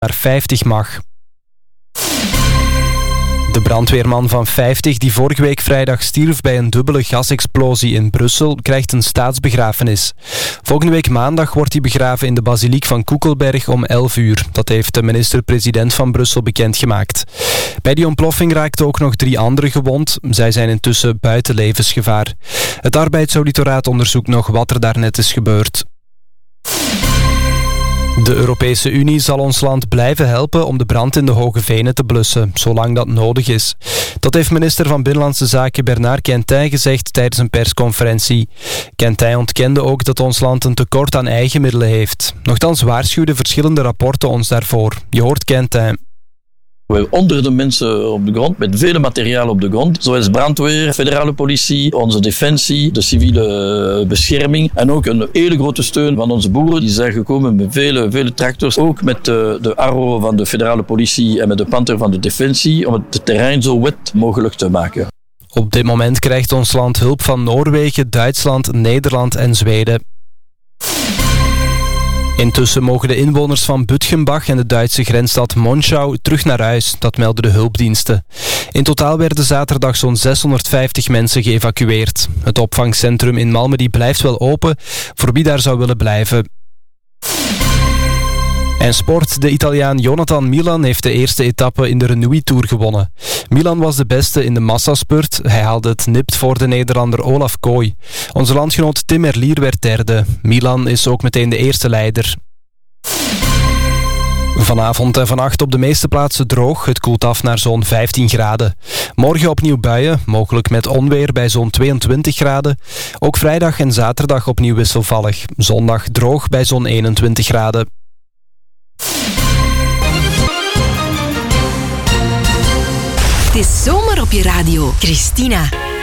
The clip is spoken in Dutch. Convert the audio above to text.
naar 50 mag. De brandweerman van 50 die vorige week vrijdag stierf bij een dubbele gasexplosie in Brussel krijgt een staatsbegrafenis. Volgende week maandag wordt hij begraven in de basiliek van Koekelberg om 11 uur. Dat heeft de minister-president van Brussel bekendgemaakt. Bij die ontploffing raakten ook nog 3 anderen gewond. Zij zijn intussen buiten levensgevaar. Het arbeidsauditoraat onderzoekt nog wat er daarnet is gebeurd. De Europese Unie zal ons land blijven helpen om de brand in de Hoge Venen te blussen, zolang dat nodig is. Dat heeft minister van Binnenlandse Zaken Bernard Quintin gezegd tijdens een persconferentie. Quintin ontkende ook dat ons land een tekort aan eigen middelen heeft. Nochtans waarschuwden verschillende rapporten ons daarvoor. Je hoort Quintin. We hebben honderden mensen op de grond, met vele materiaal op de grond. Zoals brandweer, federale politie, onze defensie, de civiele bescherming. En ook een hele grote steun van onze boeren. Die zijn gekomen met vele tractors. Ook met de Arrow van de federale politie en met de Panther van de defensie. Om het terrein zo wet mogelijk te maken. Op dit moment krijgt ons land hulp van Noorwegen, Duitsland, Nederland en Zweden. Intussen mogen de inwoners van Bütgenbach en de Duitse grensstad Monschau terug naar huis, dat melden de hulpdiensten. In totaal werden zaterdag zo'n 650 mensen geëvacueerd. Het opvangcentrum in Malmedy blijft wel open, voor wie daar zou willen blijven. En sport, de Italiaan Jonathan Milan heeft de eerste etappe in de Renui Tour gewonnen. Milan was de beste in de massaspurt. Hij haalde het nipt voor de Nederlander Olaf Kooi. Onze landgenoot Tim Merlier werd derde. Milan is ook meteen de eerste leider. Vanavond en vannacht op de meeste plaatsen droog. Het koelt af naar zo'n 15 graden. Morgen opnieuw buien, mogelijk met onweer bij zo'n 22 graden. Ook vrijdag en zaterdag opnieuw wisselvallig. Zondag droog bij zo'n 21 graden. Het is zomer op je radio. Christina.